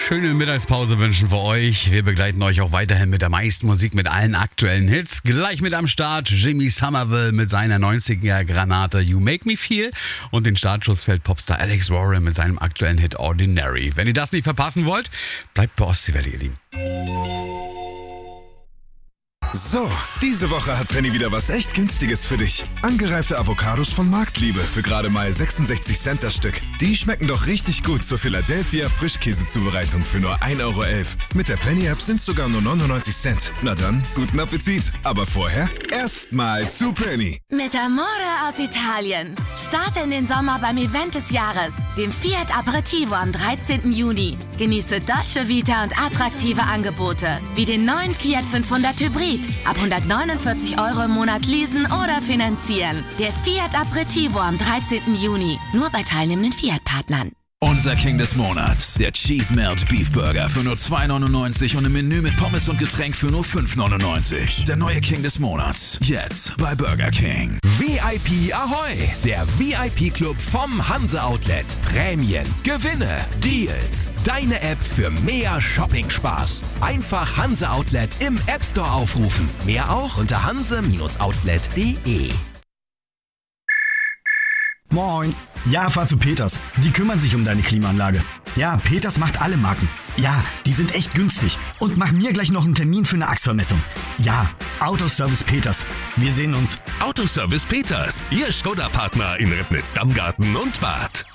schöne Mittagspause wünschen wir euch. Wir begleiten euch auch weiterhin mit der meisten Musik, mit allen aktuellen Hits. Gleich mit am Start Jimmy Somerville mit seiner 90er-Granate You Make Me Feel. Und den Startschuss fällt Popstar Alex Warren mit seinem aktuellen Hit Ordinary. Wenn ihr das nicht verpassen wollt, bleibt bei Ostseewelle, ihr Lieben. So, diese Woche hat Penny wieder was echt Günstiges für dich. Angereifte Avocados von Marktliebe für gerade mal 66 Cent das Stück. Die schmecken doch richtig gut zur Philadelphia Frischkäsezubereitung für nur 1,11 Euro. Mit der Penny-App sind es sogar nur 99 Cent. Na dann, guten Appetit. Aber vorher erstmal zu Penny. Mit Amore aus Italien. Starte in den Sommer beim Event des Jahres, dem Fiat Aperitivo am 13. Juni. Genieße Dolce Vita und attraktive Angebote, wie den neuen Fiat 500 Hybrid. Ab 149 Euro im Monat leasen oder finanzieren. Der Fiat Aperitivo am 13. Juni. Nur bei teilnehmenden Fiat-Partnern. Unser King des Monats, der Cheese Melt Beef Burger für nur 2,99 und im Menü mit Pommes und Getränk für nur 5,99. Der neue King des Monats, jetzt bei Burger King. VIP Ahoi, der VIP-Club vom Hanse Outlet. Prämien, Gewinne, Deals. Deine App für mehr Shopping-Spaß. Einfach Hanse Outlet im App Store aufrufen. Mehr auch unter hanse-outlet.de. Moin. Ja, fahr zu Peters. Die kümmern sich um deine Klimaanlage. Ja, Peters macht alle Marken. Ja, die sind echt günstig. Und mach mir gleich noch einen Termin für eine Achsvermessung. Ja, Autoservice Peters. Wir sehen uns. Autoservice Peters, Ihr Skoda-Partner in Ribnitz-Dammgarten und Bad.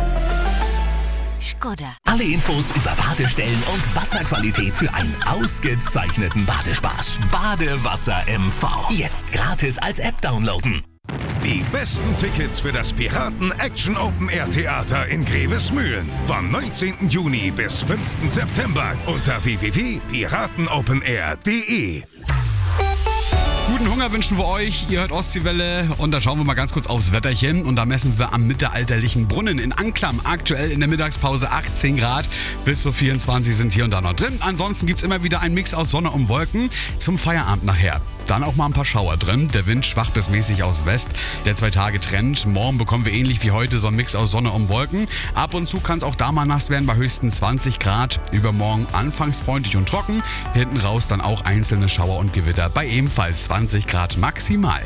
Skoda. Alle Infos über Badestellen und Wasserqualität für einen ausgezeichneten Badespaß. Badewasser MV. Jetzt gratis als App downloaden. Die besten Tickets für das Piraten Action Open Air Theater in Grevesmühlen. Vom 19. Juni bis 5. September unter www.piratenopenair.de. Guten Hunger wünschen wir euch. Ihr hört Ostseewelle und da schauen wir mal ganz kurz aufs Wetterchen. Und da messen wir am mittelalterlichen Brunnen in Anklam. Aktuell in der Mittagspause 18 Grad. Bis zu 24 sind hier und da noch drin. Ansonsten gibt es immer wieder einen Mix aus Sonne und Wolken. Zum Feierabend nachher. Dann auch mal ein paar Schauer drin. Der Wind schwach bis mäßig aus West. Der 2-Tage-Trend. Morgen bekommen wir ähnlich wie heute so einen Mix aus Sonne und Wolken. Ab und zu kann es auch da mal nass werden bei höchstens 20 Grad. Übermorgen anfangs freundlich und trocken. Hinten raus dann auch einzelne Schauer und Gewitter bei ebenfalls 20 Grad maximal.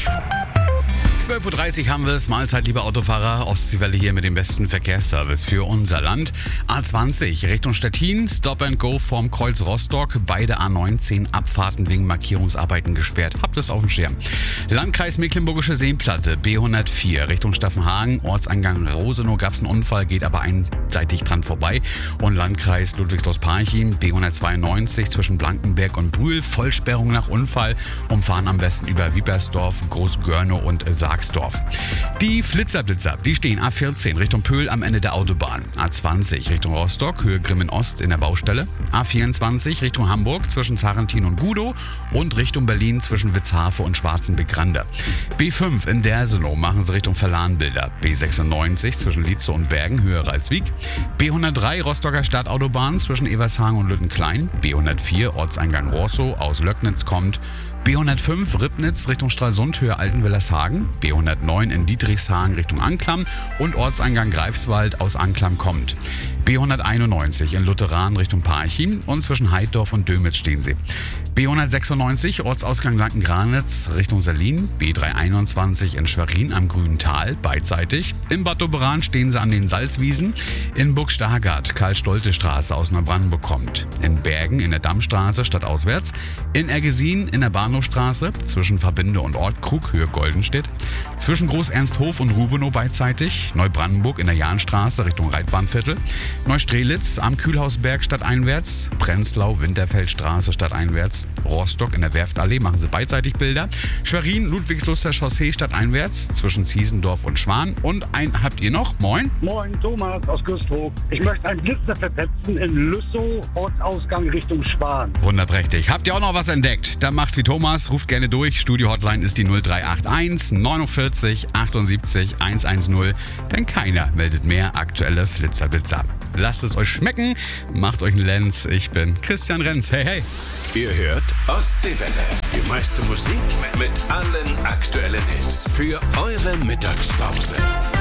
12.30 Uhr haben wir es. Mahlzeit, liebe Autofahrer. Ostseewelle hier mit dem besten Verkehrsservice für unser Land. A20 Richtung Stettin. Stop and Go vorm Kreuz Rostock. Beide A19 Abfahrten wegen Markierungsarbeiten gesperrt. Habt es auf dem Schirm. Landkreis Mecklenburgische Seenplatte. B104 Richtung Staffenhagen. Ortseingang Rosenow gab es einen Unfall, geht aber einseitig dran vorbei. Und Landkreis Ludwigslust-Parchim. B192 zwischen Blankenberg und Brühl. Vollsperrung nach Unfall. Umfahren am besten über Wiepersdorf, Großgörnow und Sargsdorf. Die Flitzerblitzer, die stehen A14 Richtung Pöhl am Ende der Autobahn. A20 Richtung Rostock, Höhe Grimmen Ost in der Baustelle. A24 Richtung Hamburg zwischen Zarentin und Gudow und Richtung Berlin zwischen Witzhafe und Schwarzenbeck-Rande. B5 in Dersenow machen sie Richtung Verlahnbilder. B96 zwischen Lietzow und Bergen, Höhe Ralswiek. B103 Rostocker Stadtautobahn zwischen Evershagen und Lüttenklein. B104 Ortseingang Roßow aus Löcknitz kommt. B105 Ribnitz Richtung Stralsund, Höhe Altenwillershagen. B109 in Dietrichshagen Richtung Anklam und Ortseingang Greifswald aus Anklam kommt. B191 in Lutheran Richtung Parchim und zwischen Heiddorf und Dömitz stehen sie. B196 Ortsausgang Lankengranitz Richtung Selin. B321 in Schwerin am Grünen Tal beidseitig. In Bad Doberan stehen sie an den Salzwiesen. In Burg-Stargard Karl-Stolte-Straße aus Neubrandenburg kommt. In Bergen in der Dammstraße stadtauswärts. In Ergesin in der Bahnhofstraße zwischen Verbinde und Ortkrug Höhe Goldenstedt. Zwischen Groß-Ernsthof und Rubenow beidseitig. Neubrandenburg in der Jahnstraße Richtung Reitbahnviertel. Neustrelitz am Kühlhausberg stadteinwärts. Prenzlau Winterfeldstraße stadteinwärts. Rostock in der Werftallee machen sie beidseitig Bilder. Schwerin Ludwigsluster Chaussee stadteinwärts zwischen Ziesendorf und Schwan. Und einen habt ihr noch. Moin. Moin, Thomas aus Güstrow. Ich möchte einen Blitzer versetzen in Lüssow, Ortsausgang Richtung Schwan. Wunderprächtig. Habt ihr auch noch was entdeckt? Dann macht's wie Thomas, ruft gerne durch. Studio-Hotline ist die 0381 49 78 110. Denn keiner meldet mehr aktuelle Flitzerblitzer. Lasst es euch schmecken, macht euch einen Lenz. Ich bin Christian Renz. Hey, hey. Ihr hört Ostseewelle. Die meiste Musik mit allen aktuellen Hits für eure Mittagspause.